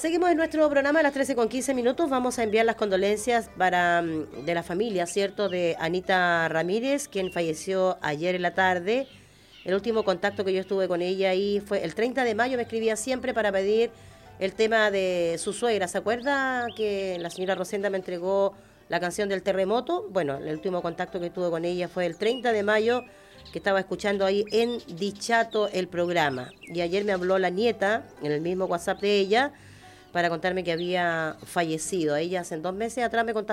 Seguimos en nuestro programa a las 13:15. Vamos a enviar las condolencias de la familia, ¿cierto?, de Anita Ramírez, quien falleció ayer en la tarde. El último contacto que yo estuve con ella ahí fue el 30 de mayo, me escribía siempre para pedir el tema de su suegra. ¿Se acuerda que la señora Rosenda me entregó la canción del terremoto? Bueno, el último contacto que tuve con ella fue el 30 de mayo, que estaba escuchando ahí en Dichato el programa. Y ayer me habló la nieta, en el mismo WhatsApp de ella, para contarme que había fallecido. Ella hace 2 meses atrás me contaba